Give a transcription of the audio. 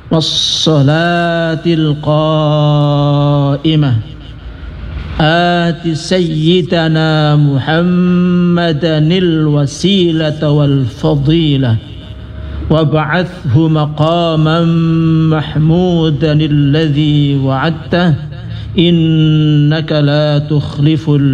والصلاة القائمة آت سيدنا محمدا الوسيلة والفضيلة وابعثه مقاما محمودا الذي وعدته إنك لا تخلف